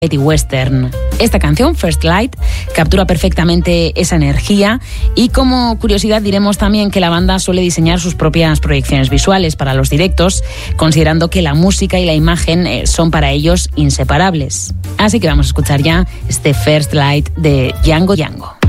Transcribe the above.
y western. Esta canción, First Light, captura perfectamente esa energía y como curiosidad diremos también que la banda suele diseñar sus propias proyecciones visuales para los directos, considerando que la música y la imagen son para ellos inseparables. Así que vamos a escuchar ya este First Light de Django Django.